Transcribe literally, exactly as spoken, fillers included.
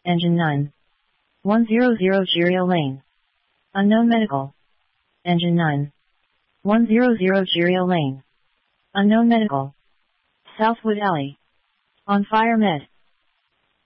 Engine nine. one hundred Girio Lane. Unknown Medical. Engine nine. one hundred Girio Lane. Unknown Medical. Southwood Alley. On Fire Med.